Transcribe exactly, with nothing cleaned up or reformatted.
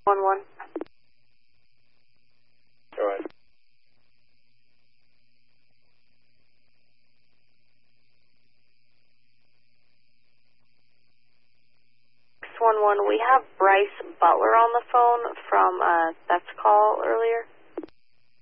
one one. All right. six one one, we have Bryce Butler on the phone from uh, Seth's call earlier.